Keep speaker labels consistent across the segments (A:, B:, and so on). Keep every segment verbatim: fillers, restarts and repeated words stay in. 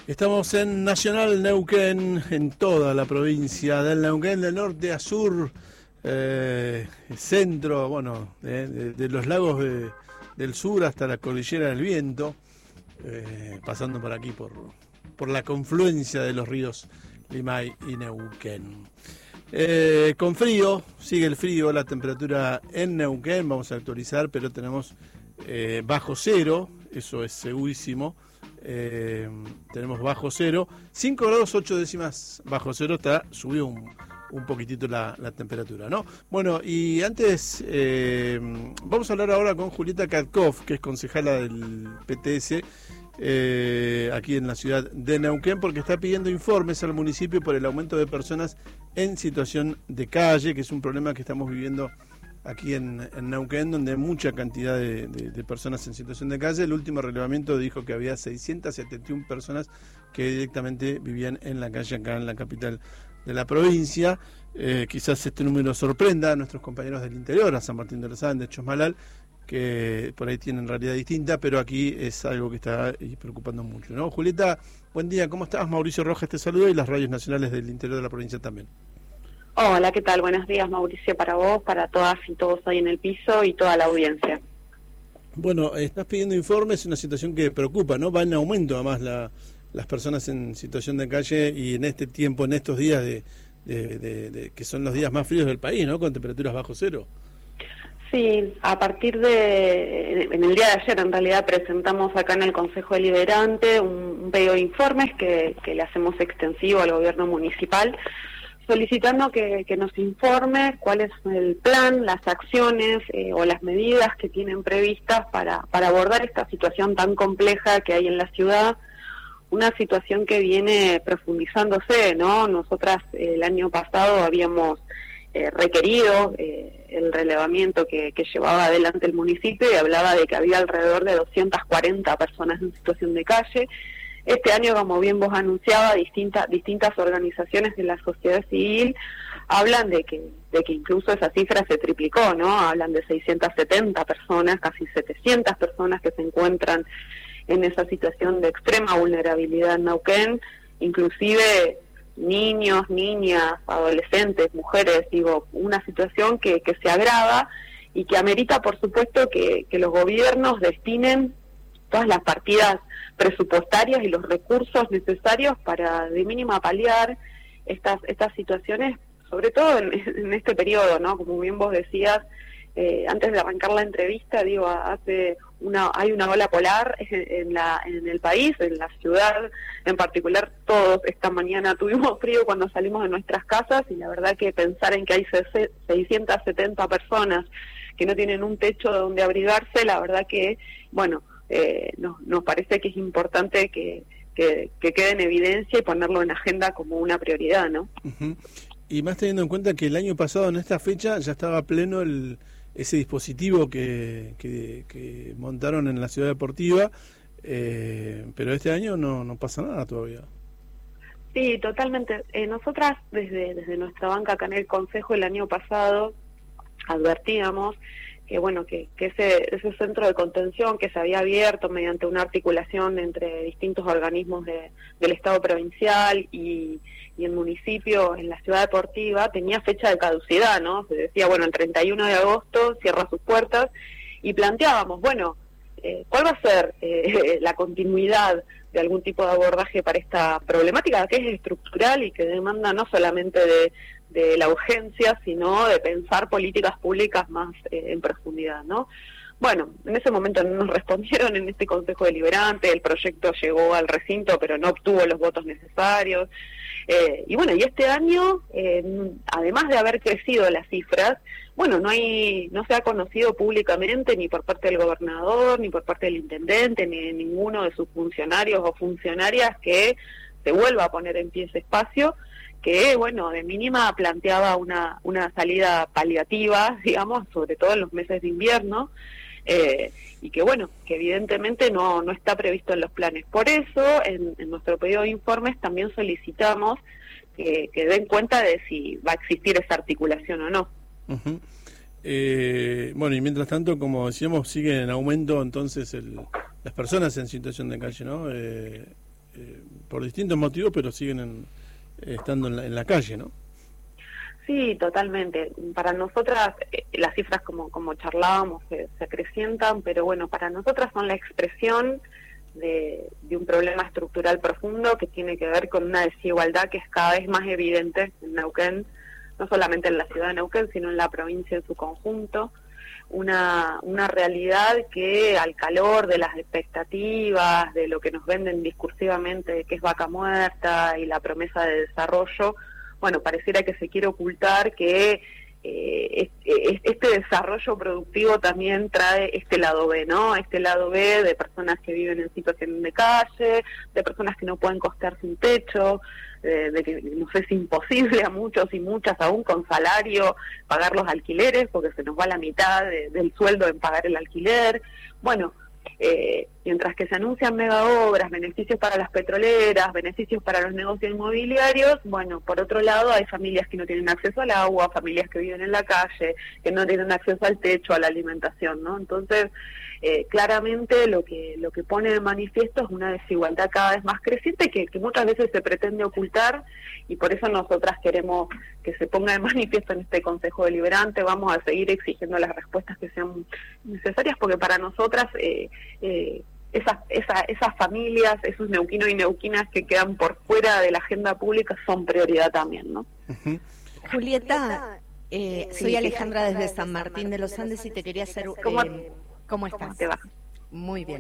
A: Estamos en Nacional Neuquén, en toda la provincia del Neuquén, de norte a sur, eh, centro, bueno, de, de, de los lagos de, del sur hasta la cordillera del Viento, eh, pasando por aquí, por, por la confluencia de los ríos Limay y Neuquén. Eh, con frío, sigue el frío, la temperatura en Neuquén, vamos a actualizar, pero tenemos eh, bajo cero, eso es segurísimo. Eh, tenemos bajo cero, cinco grados ocho décimas bajo cero, está subió un, un poquitito la, la temperatura, ¿no? Bueno, y antes eh, vamos a hablar ahora con Julieta Katkov, que es concejala del P T S eh, aquí en la ciudad de Neuquén, porque está pidiendo informes al municipio por el aumento de personas en situación de calle, que es un problema que estamos viviendo aquí en, en Neuquén, donde hay mucha cantidad de, de, de personas en situación de calle. El último relevamiento dijo que había seiscientas setenta y una personas que directamente vivían en la calle acá en la capital de la provincia. Eh, quizás este número sorprenda a nuestros compañeros del interior, a San Martín de los Andes, Chosmalal, que por ahí tienen realidad distinta, pero aquí es algo que está preocupando mucho, ¿no? Julieta, buen día, ¿cómo estás? Mauricio Rojas te saluda y las radios nacionales del interior de la provincia también.
B: Hola, ¿qué tal? Buenos días, Mauricio, para vos, para todas y todos ahí en el piso y toda la audiencia.
A: Bueno, estás pidiendo informes, una situación que preocupa, ¿no? Va en aumento además la, las personas en situación de calle y en este tiempo, en estos días de, de, de, de que son los días más fríos del país, ¿no? Con temperaturas bajo cero.
B: Sí, a partir de, en el día de ayer en realidad presentamos acá en el Consejo Deliberante un, un pedido de informes que, que le hacemos extensivo al gobierno municipal, solicitando que, que nos informe cuál es el plan, las acciones eh, o las medidas que tienen previstas para, para abordar esta situación tan compleja que hay en la ciudad, una situación que viene profundizándose, ¿no? Nosotras eh, el año pasado habíamos eh, requerido eh, el relevamiento que, que llevaba adelante el municipio y hablaba de que había alrededor de doscientas cuarenta personas en situación de calle. Este año, como bien vos anunciaba, distintas distintas organizaciones de la sociedad civil hablan de que de que incluso esa cifra se triplicó, ¿no? Hablan de seiscientas setenta personas, casi setecientas personas que se encuentran en esa situación de extrema vulnerabilidad en Neuquén, inclusive niños, niñas, adolescentes, mujeres, digo, una situación que, que se agrava y que amerita, por supuesto, que, que los gobiernos destinen todas las partidas presupuestarias y los recursos necesarios para de mínima paliar estas estas situaciones, sobre todo en, en este periodo, ¿no? Como bien vos decías, eh, antes de arrancar la entrevista, digo, hace una hay una ola polar en la en el país, en la ciudad en particular. Todos esta mañana tuvimos frío cuando salimos de nuestras casas y la verdad que pensar en que hay seiscientas setenta personas que no tienen un techo donde abrigarse, la verdad que, bueno, Eh, nos, nos parece que es importante que, que, que quede en evidencia y ponerlo en agenda como una prioridad, ¿no?
A: Uh-huh. Y más teniendo en cuenta que el año pasado en esta fecha ya estaba pleno el ese dispositivo que, que, que montaron en la ciudad deportiva, eh, pero este año no, no pasa nada todavía.
B: Sí, totalmente. Eh, nosotras desde, desde nuestra banca acá en el Consejo el año pasado advertíamos que bueno que, que ese ese centro de contención que se había abierto mediante una articulación entre distintos organismos de, del Estado provincial y, y el municipio en la ciudad deportiva tenía fecha de caducidad, ¿no? Se decía, bueno, el treinta y uno de agosto cierra sus puertas y planteábamos, bueno, eh, ¿cuál va a ser eh, la continuidad de algún tipo de abordaje para esta problemática que es estructural y que demanda no solamente de de la urgencia, sino de pensar políticas públicas más eh, en profundidad, ¿no? Bueno, en ese momento no nos respondieron en este Consejo Deliberante, el proyecto llegó al recinto, pero no obtuvo los votos necesarios, eh, y bueno, y este año, eh, además de haber crecido las cifras, bueno, no hay, no se ha conocido públicamente ni por parte del gobernador, ni por parte del intendente, ni de ninguno de sus funcionarios o funcionarias que se vuelva a poner en pie ese espacio, que, bueno, de mínima planteaba una, una salida paliativa, digamos, sobre todo en los meses de invierno, eh, y que, bueno, que evidentemente no, no está previsto en los planes. Por eso, en, en nuestro pedido de informes también solicitamos que, que den cuenta de si va a existir esa articulación o no.
A: Uh-huh. eh, bueno, y mientras tanto, como decíamos, sigue en aumento entonces el, las personas en situación de calle, ¿no? Eh, eh, por distintos motivos, pero siguen en, estando en la, en la calle, ¿no?
B: Sí, totalmente. Para nosotras, eh, las cifras como, como charlábamos se, se acrecientan, pero bueno, para nosotras son la expresión de, de un problema estructural profundo que tiene que ver con una desigualdad que es cada vez más evidente en Neuquén, no solamente en la ciudad de Neuquén, sino en la provincia en su conjunto. Una, una realidad que al calor de las expectativas, de lo que nos venden discursivamente, que es vaca muerta y la promesa de desarrollo, bueno, pareciera que se quiere ocultar que eh, este desarrollo productivo también trae este lado B, ¿no? Este lado B de personas que viven en situación de calle, de personas que no pueden costearse un techo, de, de que nos es imposible a muchos y muchas, aún con salario, pagar los alquileres, porque se nos va la mitad de, del sueldo en pagar el alquiler. Bueno, Eh, mientras que se anuncian mega obras, beneficios para las petroleras, beneficios para los negocios inmobiliarios, bueno, por otro lado hay familias que no tienen acceso al agua, familias que viven en la calle, que no tienen acceso al techo, a la alimentación, ¿no? Entonces, eh, claramente lo que lo que pone de manifiesto es una desigualdad cada vez más creciente que, que muchas veces se pretende ocultar, y por eso nosotras queremos que se ponga de manifiesto en este Consejo Deliberante. Vamos a seguir exigiendo las respuestas que sean necesarias, porque para nosotras eh, eh, esas, esas, esas familias, esos neuquinos y neuquinas que quedan por fuera de la agenda pública son prioridad también, ¿no?
C: Uh-huh. Julieta, eh, soy sí, Alejandra desde San Martín de los Andes y te quería hacer...
B: ¿Cómo,
C: eh, ¿Cómo estás?
B: ¿Cómo te va?
C: Muy bien.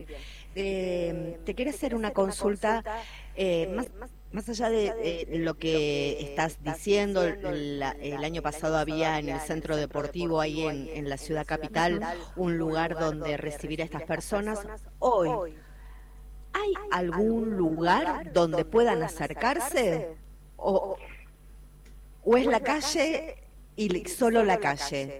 C: Eh, te quería hacer una consulta, eh, más, más allá de eh, lo que estás diciendo. El, el año pasado había en el centro deportivo, ahí en, en la ciudad capital, un lugar donde recibir a estas personas. Hoy, ¿hay algún lugar donde puedan acercarse? ¿O, o es la calle y solo la calle?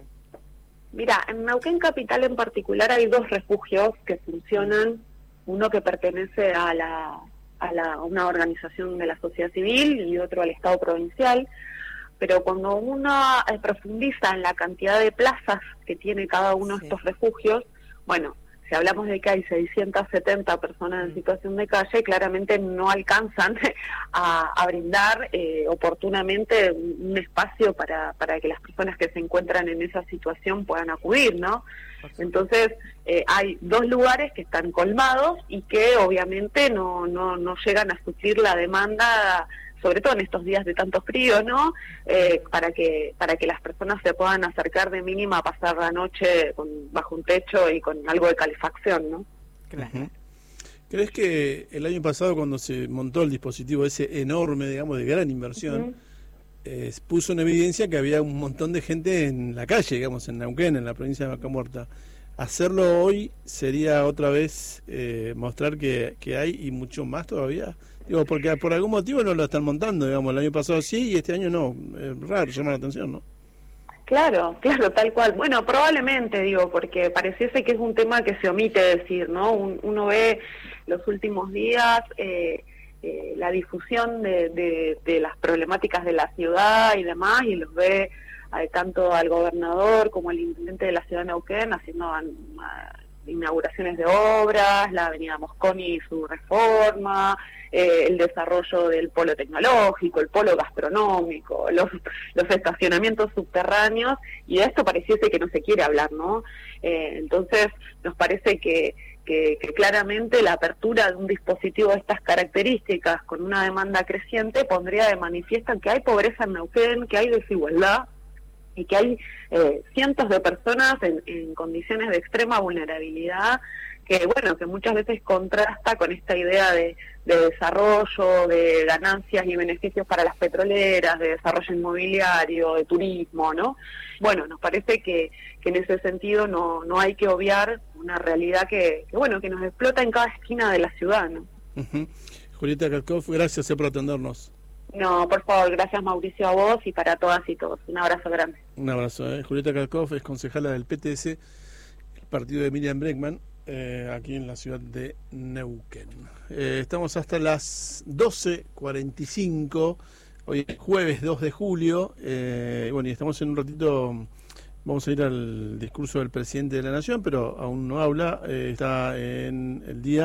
B: Mira, en Neuquén Capital en particular hay dos refugios que funcionan, uno que pertenece a la a la una organización de la sociedad civil y otro al Estado provincial, pero cuando uno eh, profundiza en la cantidad de plazas que tiene cada uno de sí. estos refugios, bueno, si hablamos de que hay seiscientas setenta personas en situación de calle, claramente no alcanzan a, a brindar eh, oportunamente un, un espacio para, para que las personas que se encuentran en esa situación puedan acudir, ¿no? Entonces, eh, hay dos lugares que están colmados y que obviamente no, no, no llegan a suplir la demanda, sobre todo en estos días de tanto frío, ¿no? Eh, para que para que las personas se puedan acercar de mínima a pasar la noche con, bajo un techo y con algo de calefacción, ¿no?
A: Claro. Uh-huh. ¿Crees que el año pasado, cuando se montó el dispositivo ese enorme, digamos, de gran inversión, uh-huh. eh, puso en evidencia que había un montón de gente en la calle, digamos, en Neuquén, en la provincia de Vaca Muerta? Hacerlo hoy sería otra vez eh, mostrar que, que hay y mucho más todavía. Digo, porque por algún motivo no lo están montando, digamos, el año pasado sí y este año no. Es raro, llama la atención, ¿no?
B: Claro, claro, tal cual. Bueno, probablemente, digo, porque pareciese que es un tema que se omite decir, ¿no? Un, uno ve los últimos días eh, eh, la difusión de, de, de las problemáticas de la ciudad y demás, y los ve eh, tanto al gobernador como al intendente de la ciudad de Neuquén haciendo uh, inauguraciones de obras, la avenida Mosconi y su reforma, eh, el desarrollo del polo tecnológico, el polo gastronómico, los, los estacionamientos subterráneos, y de esto pareciese que no se quiere hablar, ¿no? Eh, entonces, nos parece que, que, que claramente la apertura de un dispositivo de estas características, con una demanda creciente, pondría de manifiesto que hay pobreza en Neuquén, que hay desigualdad, y que hay eh, cientos de personas en, en condiciones de extrema vulnerabilidad, que bueno, que muchas veces contrasta con esta idea de, de desarrollo, de ganancias y beneficios para las petroleras, de desarrollo inmobiliario, de turismo, ¿no? Bueno, nos parece que, que en ese sentido no, no hay que obviar una realidad que, que bueno, que nos explota en cada esquina de la ciudad, ¿no?
A: Uh-huh. Julieta Kalkhoff, gracias por atendernos.
B: No, por favor, gracias Mauricio, a vos y para todas y todos. Un abrazo grande.
A: Un abrazo. ¿eh? Julieta Kalkhoff es concejala del P T S, el partido de Miriam Bregman, eh, aquí en la ciudad de Neuquén. Eh, estamos hasta las doce cuarenta y cinco, hoy es jueves dos de julio, eh, bueno, y estamos en un ratito, vamos a ir al discurso del presidente de la Nación, pero aún no habla, eh, está en el día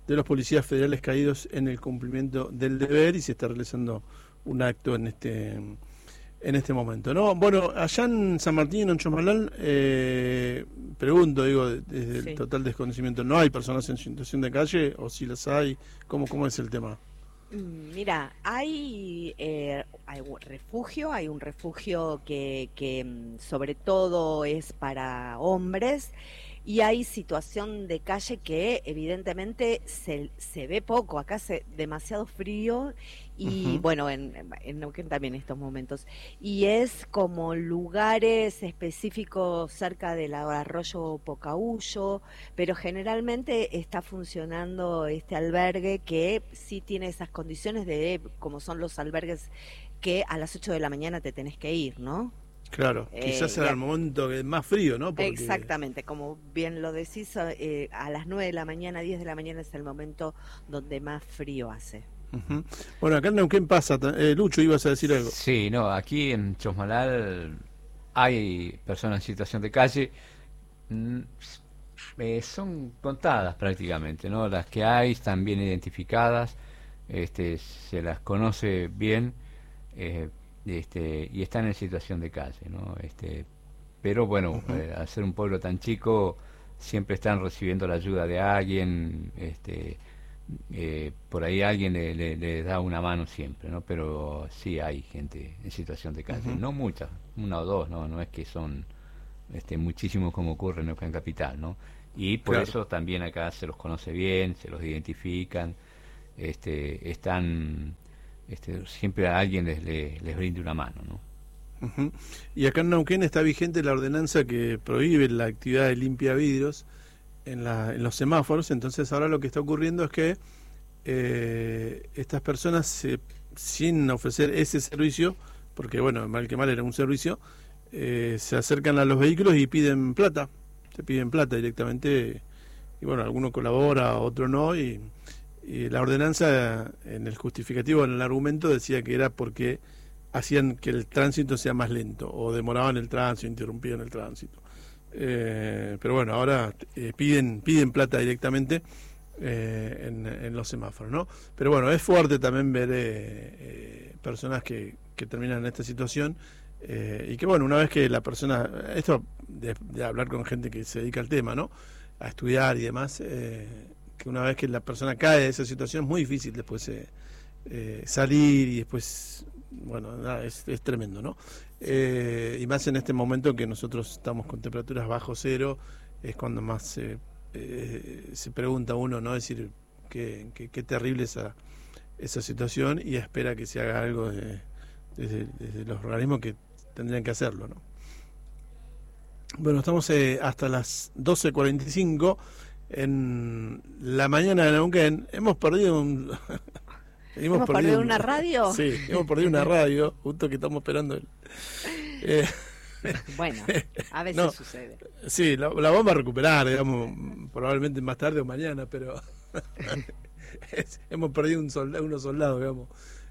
A: de los policías federales caídos en el cumplimiento del deber, y se está realizando un acto en este en este momento, ¿no? Bueno, allá en San Martín, en Chosmalal, eh, pregunto, digo, desde sí. el total desconocimiento, ¿no hay personas en situación de calle o si las hay? ¿Cómo, cómo es el tema?
C: Mira, hay, eh, hay un refugio, hay un refugio que, que sobre todo es para hombres, y hay situación de calle que evidentemente se, se ve poco, acá hace demasiado frío y uh-huh. bueno, en, en Neuquén también en estos momentos, y es como lugares específicos cerca del arroyo Pocahuyo, pero generalmente está funcionando este albergue que sí tiene esas condiciones de como son los albergues que a las ocho de la mañana te tenés que ir, ¿no?
A: Claro, eh, quizás era el momento que es más frío, ¿no? Porque...
C: Exactamente, como bien lo decís, eh, a las nueve de la mañana, diez de la mañana es el momento donde más frío hace.
A: Uh-huh. Bueno, acá en Neuquén pasa, eh, Lucho, ibas a decir algo.
D: Sí, no, aquí en Chosmalal hay personas en situación de calle, mm, eh, son contadas prácticamente, ¿no? Las que hay están bien identificadas, este, se las conoce bien, eh, Este, y están en situación de calle, ¿no? Este, pero bueno, uh-huh. eh, al ser un pueblo tan chico, siempre están recibiendo la ayuda de alguien, este, eh, por ahí alguien le, le, le da una mano siempre, ¿no? Pero sí hay gente en situación de calle, uh-huh. no muchas, una o dos, no, no es que son este, muchísimos como ocurre en Neuquén Capital, ¿no? Y por claro. eso también acá se los conoce bien, se los identifican, este, están Este, siempre a alguien les, les, les brinde una mano, ¿no?
A: Uh-huh. Y acá en Neuquén está vigente la ordenanza que prohíbe la actividad de limpia vidrios en, la, en los semáforos. Entonces ahora lo que está ocurriendo es que eh, estas personas, eh, sin ofrecer ese servicio, porque bueno, mal que mal era un servicio, eh, se acercan a los vehículos y piden plata, se piden plata directamente, y bueno, alguno colabora, otro no, y Y la ordenanza, en el justificativo, en el argumento, decía que era porque hacían que el tránsito sea más lento, o demoraban el tránsito, interrumpían el tránsito. Eh, pero bueno, ahora eh, piden piden plata directamente eh, en, en los semáforos, ¿no? Pero bueno, es fuerte también ver eh, eh, personas que, que terminan en esta situación, eh, y que bueno, una vez que la persona, esto de, de hablar con gente que se dedica al tema, ¿no? A estudiar y demás, eh, que una vez que la persona cae de esa situación es muy difícil después eh, eh, salir, y después, bueno, nada, es, es tremendo, ¿no? Eh, y más en este momento que nosotros estamos con temperaturas bajo cero, es cuando más eh, eh, se pregunta uno, ¿no? Es decir, qué, qué, qué terrible esa, esa situación, y espera que se haga algo de, desde, desde los organismos que tendrían que hacerlo, ¿no? Bueno, estamos eh, hasta las doce cuarenta y cinco en la mañana de Neuquén. Hemos perdido un...
C: ¿Hemos, ¿Hemos perdido un... una radio?
A: Sí, hemos perdido una radio, justo que estamos esperando el... Eh...
C: Bueno, a veces no, sucede.
A: Sí, la, la vamos a recuperar, digamos, probablemente más tarde o mañana, pero es, hemos perdido un solda, unos soldados, digamos.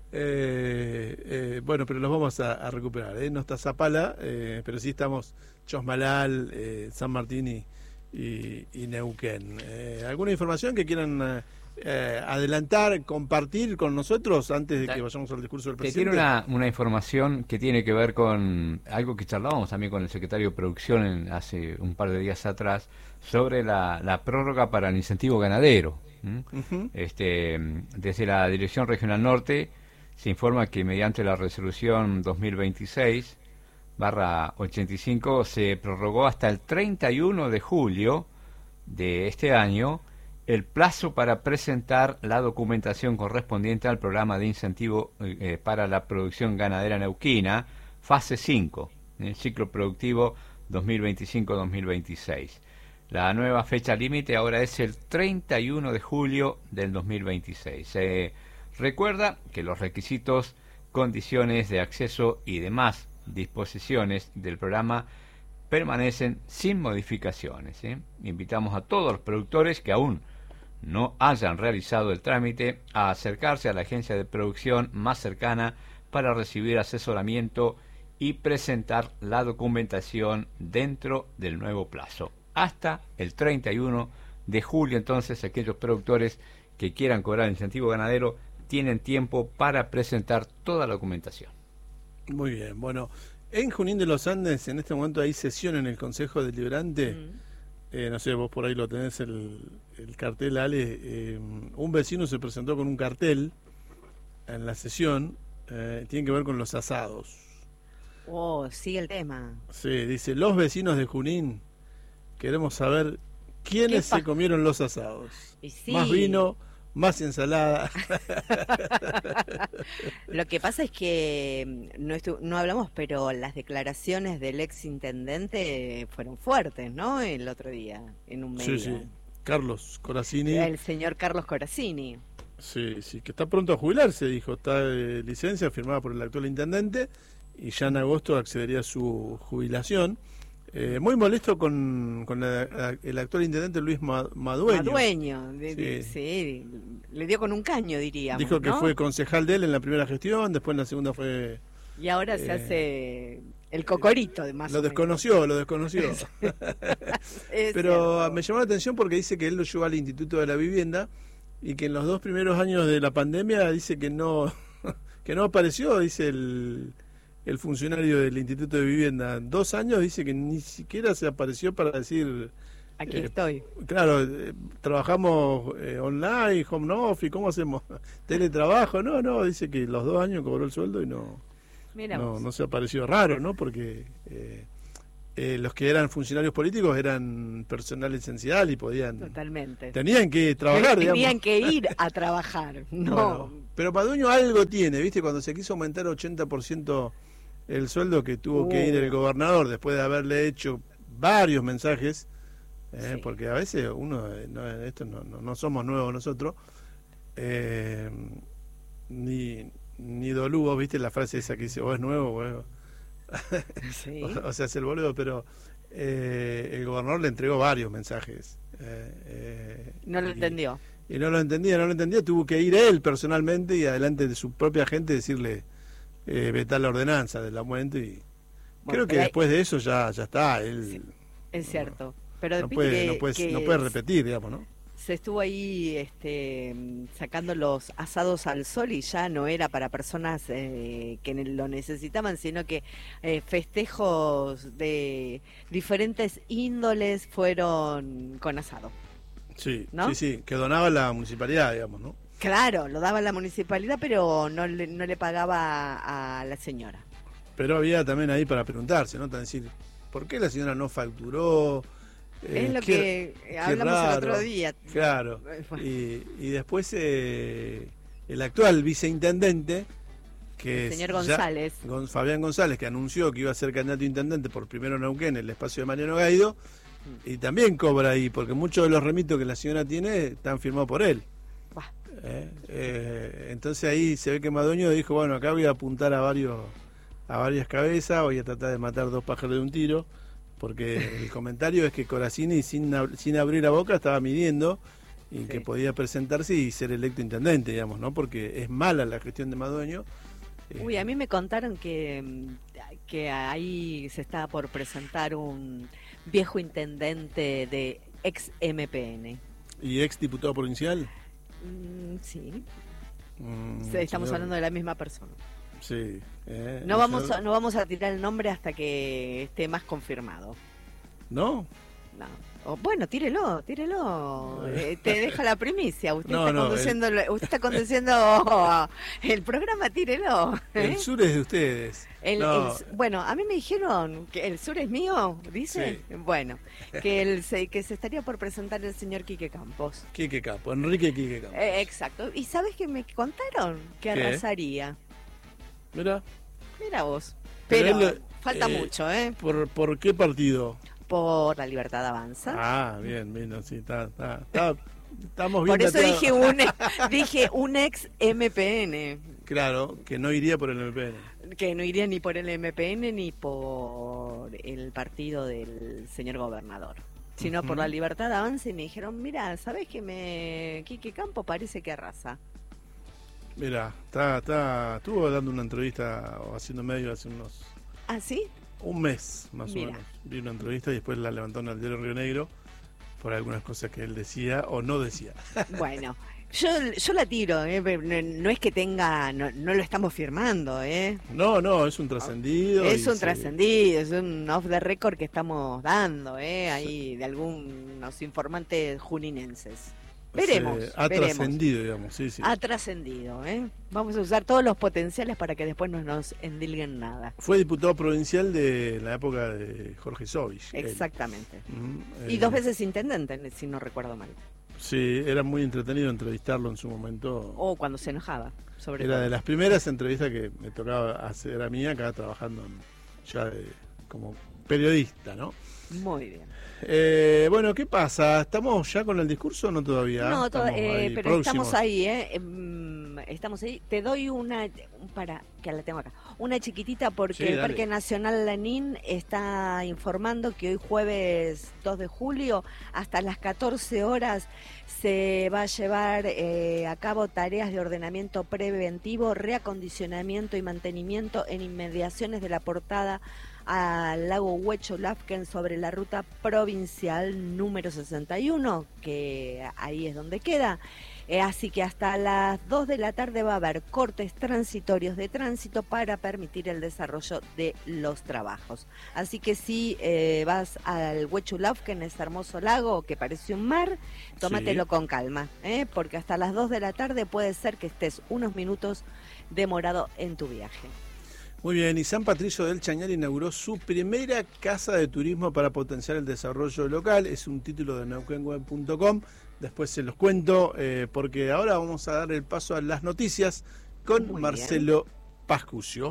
A: Eh, eh, bueno, pero los vamos a, a recuperar, ¿eh? No está Zapala, eh, pero sí estamos Chosmalal, eh, San Martín y Y, y Neuquén. Eh, ¿Alguna información que quieran eh, adelantar, compartir con nosotros antes de que vayamos al discurso del presidente?
D: Tiene una, una información que tiene que ver con algo que charlábamos también con el secretario de Producción en, hace un par de días atrás, sobre la, la prórroga para el incentivo ganadero. ¿Mm? Uh-huh. Este, desde la Dirección Regional Norte se informa que mediante la resolución dos mil veintiséis barra ochenta y cinco se prorrogó hasta el treinta y uno de julio de este año el plazo para presentar la documentación correspondiente al programa de incentivo eh, para la producción ganadera neuquina, fase cinco, el ciclo productivo dos mil veinticinco dos mil veintiséis. La nueva fecha límite ahora es el treinta y uno de julio del dos mil veintiséis. Se recuerda que los requisitos, condiciones de acceso y demás disposiciones del programa permanecen sin modificaciones, ¿eh? Invitamos a todos los productores que aún no hayan realizado el trámite a acercarse a la agencia de producción más cercana para recibir asesoramiento y presentar la documentación dentro del nuevo plazo. Hasta el treinta y uno de julio, entonces, aquellos productores que quieran cobrar el incentivo ganadero tienen tiempo para presentar toda la documentación.
A: Muy bien, bueno, en Junín de los Andes en este momento hay sesión en el Consejo Deliberante. Mm. Eh, no sé, vos por ahí lo tenés el, el cartel, Ale. Eh, un vecino se presentó con un cartel en la sesión, eh, tiene que ver con los asados.
C: Oh, sigue el tema.
A: Sí, dice, los vecinos de Junín queremos saber quiénes se comieron los asados.
C: Y sí.
A: Más vino, más ensalada.
C: Lo que pasa es que no, no hablamos, pero las declaraciones del ex intendente fueron fuertes, ¿no? El otro día, en un medio.
A: Sí, sí. Carlos Corazzini.
C: El señor Carlos Corazzini.
A: Sí, sí, que está pronto a jubilarse, dijo. Está de licencia firmada por el actual intendente y ya en agosto accedería a su jubilación. Eh, muy molesto con, con la, el actual intendente Luis Madueño.
C: Madueño, de, sí. sí, le dio con un caño, diríamos.
A: Dijo que
C: ¿no?
A: fue concejal de él en la primera gestión, después en la segunda fue...
C: Y ahora eh, se hace el cocorito, de más
A: Lo
C: o
A: desconoció,
C: menos.
A: lo desconoció.
C: Es
A: Pero
C: cierto.
A: Me llamó la atención porque dice que él lo llevó al Instituto de la Vivienda y que en los dos primeros años de la pandemia dice que no, que no apareció, dice el... el funcionario del Instituto de Vivienda, dos años dice que ni siquiera se apareció para decir...
C: Aquí
A: eh,
C: estoy.
A: Claro, eh, trabajamos eh, online, home office, ¿cómo hacemos? Teletrabajo, no, no, dice que los dos años cobró el sueldo y no, no, no se apareció. Raro, ¿no? Porque eh, eh, los que eran funcionarios políticos eran personal esencial y podían...
C: Totalmente.
A: Tenían que trabajar,
C: Tenían
A: digamos.
C: que ir a trabajar, no...
A: Bueno, pero Madueño algo tiene, ¿viste? Cuando se quiso aumentar ochenta por ciento el sueldo que tuvo uh. que ir el gobernador después de haberle hecho varios mensajes, eh, sí. porque a veces uno, no, esto no, no, no somos nuevos nosotros, eh, ni, ni Dolugo, ¿viste? La frase esa que dice, o es nuevo, o es...
C: Sí.
A: o, o sea, hace el boludo, pero eh, el gobernador le entregó varios mensajes. Eh, eh,
C: no lo
A: y,
C: entendió.
A: Y no lo entendía, no lo entendía, tuvo que ir él personalmente y adelante de su propia gente decirle... Eh, vetar la ordenanza del aumento y bueno, creo que hay... después de eso ya ya está él
C: sí, es cierto, no, pero
A: no puede,
C: que,
A: no, puede,
C: que
A: no puede repetir, digamos, ¿no?
C: Se estuvo ahí este, sacando los asados al sol y ya no era para personas eh, que lo necesitaban, sino que eh, festejos de diferentes índoles fueron con asado.
A: Sí,
C: ¿no?
A: sí, sí, que donaba la municipalidad, digamos, ¿no?
C: Claro, lo daba la municipalidad, pero no le, no le pagaba a, a la señora.
A: Pero había también ahí para preguntarse, ¿no? Para decir, ¿por qué la señora no facturó?
C: Eh, es lo qué, que hablamos raro. El otro día.
A: Claro. Y, y después eh, el actual viceintendente, que
C: el señor
A: es
C: González.
A: Ya, Fabián González, que anunció que iba a ser candidato a intendente por primero Neuquén, en el espacio de Mariano Gaido, mm. y también cobra ahí, porque muchos de los remitos que la señora tiene están firmados por él. Eh, eh, entonces ahí se ve que Madueño dijo, bueno, acá voy a apuntar a varios a varias cabezas, voy a tratar de matar dos pájaros de un tiro, porque el comentario es que Corazzini sin, sin abrir la boca estaba midiendo y sí. que podía presentarse y ser electo intendente, digamos, ¿no? Porque es mala la gestión de Madueño.
C: Uy, a mí me contaron que, que ahí se estaba por presentar un viejo intendente de ex M P N.
A: ¿Y ex diputado provincial?
C: Mm, sí.
A: Mm,
C: sí. Estamos
A: señor.
C: hablando de la misma persona.
A: Sí. Eh,
C: no, vamos a, no vamos a tirar el nombre hasta que esté más confirmado.
A: ¿No?
C: No. O, bueno, tírelo, tírelo. Eh, te deja la primicia. Usted, no, está, no, conduciendo, el... usted está conduciendo el programa, tírelo. ¿eh?
A: El sur es de ustedes.
C: El,
A: no.
C: el, bueno, a mí me dijeron que el sur es mío, dice. Sí. Bueno, que, el, se, que se estaría por presentar el señor Quique Campos.
A: Quique Campos, Enrique Quique Campos.
C: Eh, exacto. ¿Y sabes qué me contaron? Que
A: ¿Qué?
C: Arrasaría.
A: Mira.
C: Mira vos. Pero, Pero él, falta
A: eh,
C: mucho, ¿eh?
A: ¿por, ¿Por qué partido?
C: Por La Libertad Avanza.
A: Ah, bien, bien, sí, está, está, está, estamos bien.
C: Por eso dije un, dije un ex M P N.
A: Claro, que no iría por el M P N.
C: Que no iría ni por el M P N ni por el partido del señor gobernador, sino uh-huh. por La Libertad Avanza, y me dijeron, mira, ¿sabes que me Quique Campo parece que arrasa?
A: Mira, está, está, estuvo dando una entrevista o haciendo medio hace unos...
C: ¿Ah, sí?
A: Un mes, más
C: Mira.
A: o menos. Vi una entrevista y después la levantó en el diario Río Negro por algunas cosas que él decía o no decía.
C: Bueno, Yo, yo la tiro, ¿eh? no, no es que tenga, no, no lo estamos firmando, ¿eh?
A: No, no, es un trascendido.
C: Es un
A: se...
C: trascendido, es un off the record que estamos dando, ¿eh? Ahí de algunos informantes juninenses. Veremos.
A: Se ha
C: veremos.
A: trascendido, digamos, sí, sí.
C: Ha trascendido, ¿eh? Vamos a usar todos los potenciales para que después no nos endilguen nada.
A: Fue diputado provincial de la época de Jorge Sovich.
C: Exactamente.
A: Mm,
C: Y
A: eh,
C: dos veces intendente, si no recuerdo mal.
A: Sí, era muy entretenido entrevistarlo en su momento.
C: O cuando se enojaba, sobre
A: Era
C: todo.
A: de las primeras entrevistas que me tocaba hacer a mí acá trabajando en- ya de- como periodista, ¿no?
C: Muy bien.
A: Eh, bueno, ¿qué pasa? ¿Estamos ya con el discurso o no todavía?
C: No, to-
A: Estamos
C: eh,
A: ahí,
C: pero
A: próximos.
C: estamos ahí, ¿eh? Em, Estamos ahí. Te doy una, un para, que la tengo acá, una chiquitita porque
A: Sí,
C: el
A: dale.
C: Parque Nacional Lanín está informando que hoy jueves dos de julio hasta las catorce horas se va a llevar eh, a cabo tareas de ordenamiento preventivo, reacondicionamiento y mantenimiento en inmediaciones de la portada al lago Huecho-Lafken sobre la ruta provincial número sesenta y uno, que ahí es donde queda. Eh, así que hasta las dos de la tarde va a haber cortes transitorios de tránsito para permitir el desarrollo de los trabajos. Así que si eh, vas al Huecho-Lafken, ese hermoso lago que parece un mar, tómatelo
A: Sí.
C: con calma, ¿eh? Porque hasta las dos de la tarde puede ser que estés unos minutos demorado en tu viaje.
A: Muy bien, y San Patricio del Chañar inauguró su primera casa de turismo para potenciar el desarrollo local. Es un título de neuquén web punto com. Después se los cuento, eh, porque ahora vamos a dar el paso a las noticias con
C: Muy
A: Marcelo Pascucio.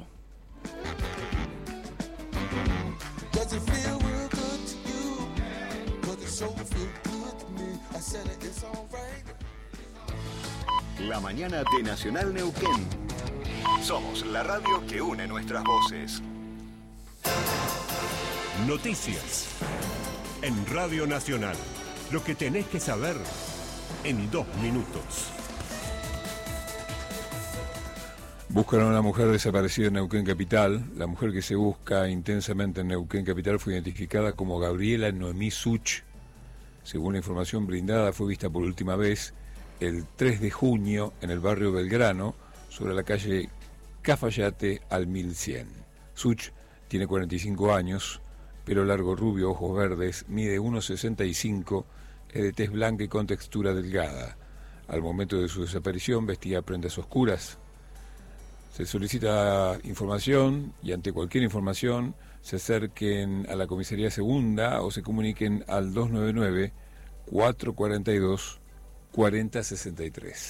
E: Does it feel real good to you? Does it so feel good to me? I said it, it's alright.
F: La mañana de Nacional Neuquén. Somos la radio que une nuestras voces.
G: Noticias en Radio Nacional. Lo que tenés que saber en dos minutos.
H: Buscan a una mujer desaparecida en Neuquén Capital. La mujer que se busca intensamente en Neuquén Capital fue identificada como Gabriela Noemí Such. Según la información brindada, fue vista por última vez el tres de junio en el barrio Belgrano, sobre la calle Cafayate al mil cien. Such tiene cuarenta y cinco años, pelo largo rubio, ojos verdes, mide uno sesenta y cinco, es de tez blanca y con textura delgada. Al momento de su desaparición vestía prendas oscuras. Se solicita información y ante cualquier información se acerquen a la comisaría segunda o se comuniquen al dos nueve nueve, cuatro cuatro dos, cuatro cero seis tres.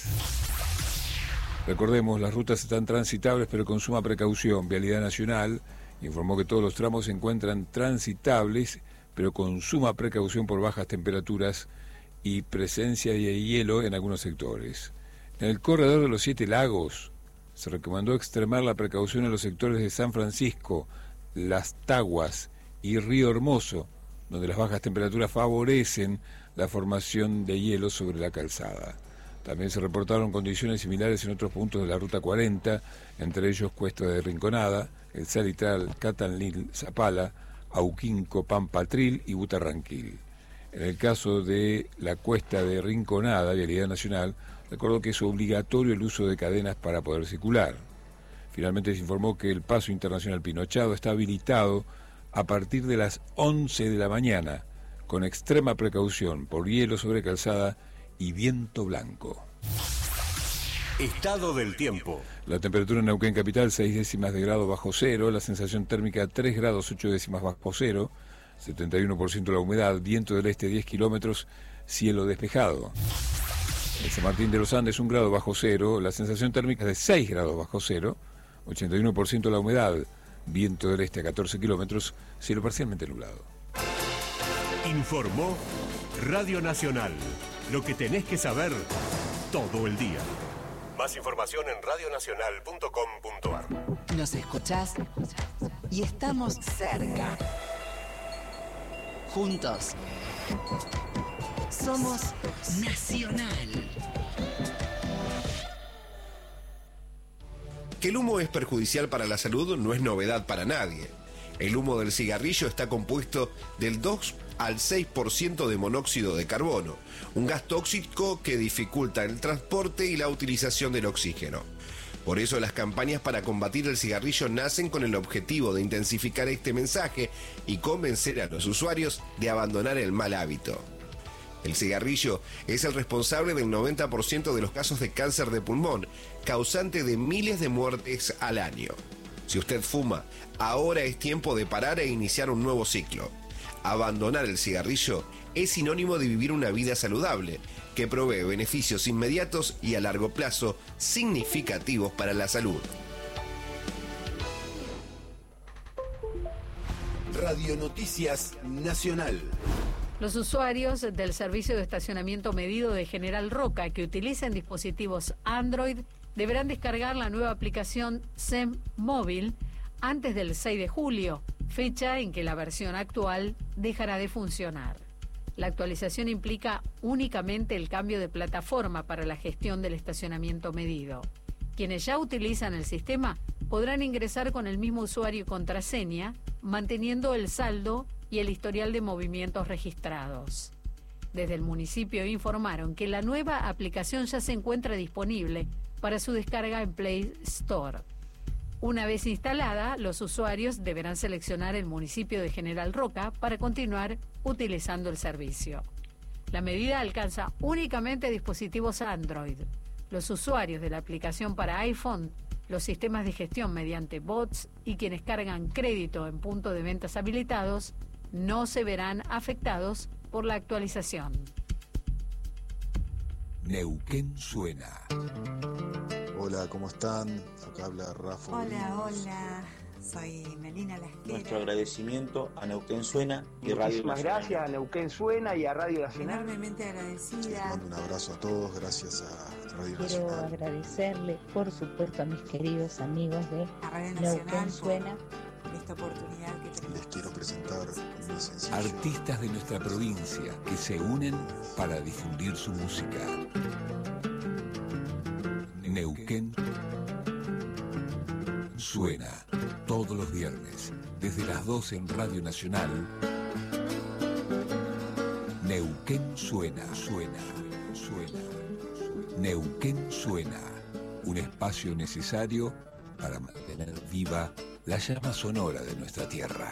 H: Recordemos, las rutas están transitables pero con suma precaución. Vialidad Nacional informó que todos los tramos se encuentran transitables pero con suma precaución por bajas temperaturas y presencia de hielo en algunos sectores. En el corredor de los Siete Lagos se recomendó extremar la precaución en los sectores de San Francisco, Las Taguas y Río Hermoso, donde las bajas temperaturas favorecen la formación de hielo sobre la calzada. También se reportaron condiciones similares en otros puntos de la Ruta cuarenta, entre ellos Cuesta de Rinconada, El Salitral, Catanlil, Zapala, Auquinco, Pampatril y Butarranquil. En el caso de la Cuesta de Rinconada, Vialidad Nacional recordó que es obligatorio el uso de cadenas para poder circular. Finalmente se informó que el Paso Internacional Pinochado está habilitado a partir de las once de la mañana, con extrema precaución por hielo sobre calzada y viento blanco.
G: Estado del tiempo.
H: La temperatura en Neuquén Capital seis décimas de grado bajo cero, la sensación térmica tres grados ocho décimas bajo cero, setenta y uno por ciento la humedad, viento del este diez kilómetros, cielo despejado. En San Martín de los Andes un grado bajo cero, la sensación térmica es de seis grados bajo cero, ochenta y uno por ciento la humedad, viento del este a catorce kilómetros, cielo parcialmente nublado.
G: Informó Radio Nacional. Lo que tenés que saber todo el día. Más información en radio nacional punto com punto ar.
I: Nos escuchás y estamos cerca. Juntos. Somos Nacional.
J: Que el humo es perjudicial para la salud no es novedad para nadie. El humo del cigarrillo está compuesto del dos al seis por ciento de monóxido de carbono, un gas tóxico que dificulta el transporte y la utilización del oxígeno. Por eso las campañas para combatir el cigarrillo nacen con el objetivo de intensificar este mensaje y convencer a los usuarios de abandonar el mal hábito. El cigarrillo es el responsable del noventa por ciento de los casos de cáncer de pulmón, causante de miles de muertes al año. Si usted fuma, ahora es tiempo de parar e iniciar un nuevo ciclo. Abandonar el cigarrillo es sinónimo de vivir una vida saludable, que provee beneficios inmediatos y a largo plazo significativos para la salud.
F: Radio Noticias Nacional.
K: Los usuarios del servicio de estacionamiento medido de General Roca que utilicen dispositivos Android deberán descargar la nueva aplicación S E M Móvil antes del seis de julio, fecha en que la versión actual dejará de funcionar. La actualización implica únicamente el cambio de plataforma para la gestión del estacionamiento medido. Quienes ya utilizan el sistema podrán ingresar con el mismo usuario y contraseña, manteniendo el saldo y el historial de movimientos registrados. Desde el municipio informaron que la nueva aplicación ya se encuentra disponible para su descarga en Play Store. Una vez instalada, los usuarios deberán seleccionar el municipio de General Roca para continuar utilizando el servicio. La medida alcanza únicamente dispositivos Android. Los usuarios de la aplicación para iPhone, los sistemas de gestión mediante bots y quienes cargan crédito en puntos de ventas habilitados no se verán afectados por la actualización.
H: Neuquén suena.
L: Hola, ¿cómo están? Acá habla Rafa.
M: Hola, hola. Soy Melina Lasquera.
N: Nuestro agradecimiento a Neuquén Suena y Radio
O: Muchísimas
N: Nacional.
O: gracias a Neuquén Suena y a Radio Nacional.
M: Enormemente agradecida.
L: Les mando un abrazo a todos, gracias a Radio
P: Quiero
L: Nacional.
P: agradecerle, por supuesto, a mis queridos amigos de
M: A Radio
P: Neuquén
M: Nacional
P: Suena.
M: por esta oportunidad que tenemos.
L: Les quiero presentar mi sencillo.
H: Artistas de nuestra provincia que se unen para difundir su música. Neuquén suena todos los viernes desde las doce en Radio Nacional. Neuquén suena, suena, suena. Neuquén suena, un espacio necesario para mantener viva la llama sonora de nuestra tierra.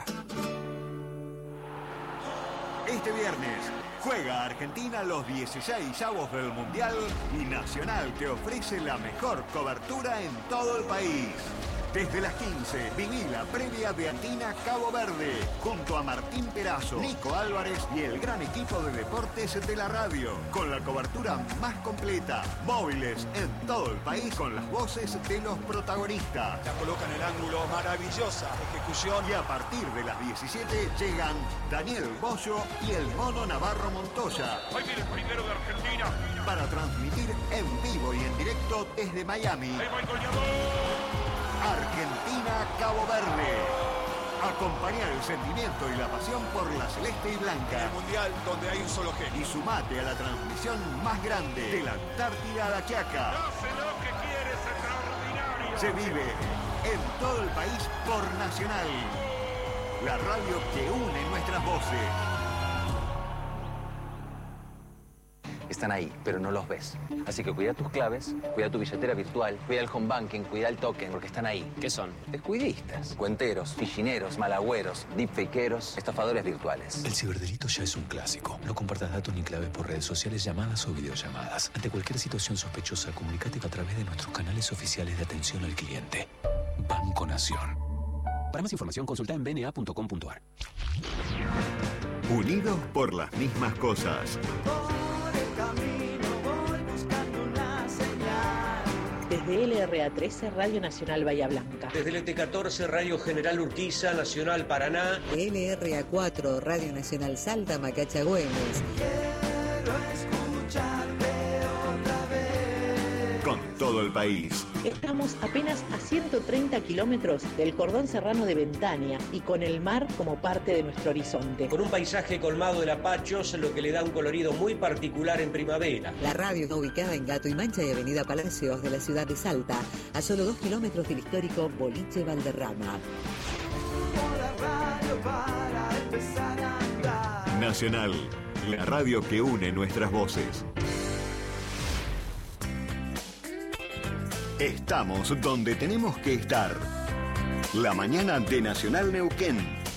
F: Este viernes juega Argentina los dieciséis avos del Mundial y Nacional te ofrece la mejor cobertura en todo el país. Desde las quince, viví la previa de Argentina Cabo Verde, junto a Martín Perazo, Nico Álvarez y el gran equipo de deportes de la radio, con la cobertura más completa, móviles en todo el país con las voces de los protagonistas.
Q: La coloca en el ángulo, maravillosa ejecución.
F: Y a partir de las diecisiete llegan Daniel Bollo y el Mono Navarro Montoya.
Q: Hoy viene el primero de Argentina.
F: Para transmitir en vivo y en directo desde Miami.
Q: Ahí va el goleador.
F: Argentina Cabo Verde. Acompañar el sentimiento y la pasión por la celeste y blanca.
Q: El mundial donde hay un solo genio.
F: Y sumate a la transmisión más grande de la Antártida a la Quiaca.
Q: Hace lo que quiere, es extraordinario.
F: Se vive en todo el país por Nacional. La radio que une nuestras voces.
R: Están ahí, pero no los ves. Así que cuida tus claves, cuida tu billetera virtual, cuida el home banking, cuida el token, porque están ahí. ¿Qué son? Descuidistas, cuenteros, fichineros, malagüeros, deepfakeros, estafadores virtuales.
S: El ciberdelito ya es un clásico. No compartas datos ni claves por redes sociales, llamadas o videollamadas. Ante cualquier situación sospechosa, comunícate a través de nuestros canales oficiales de atención al cliente. Banco Nación. Para más información, consulta en b n a punto com punto a r.
F: Unidos por las mismas cosas.
P: Desde L R A trece, Radio Nacional Bahía Blanca.
T: Desde el E T catorce, Radio General Urquiza, Nacional Paraná.
U: De L R A cuatro, Radio Nacional Salta, Macacha Güemes.
E: Quiero escucharte otra vez.
F: Con todo el país.
P: Estamos apenas a ciento treinta kilómetros del cordón serrano de Ventania y con el mar como parte de nuestro horizonte.
T: Con un paisaje colmado de lapachos, lo que le da un colorido muy particular en primavera.
U: La radio está ubicada en Gato y Mancha y Avenida Palacios de la ciudad de Salta, a solo dos kilómetros del histórico Boliche Valderrama.
E: Por la radio.
F: Nacional, la radio que une nuestras voces. Estamos donde tenemos que estar. La mañana de Nacional Neuquén.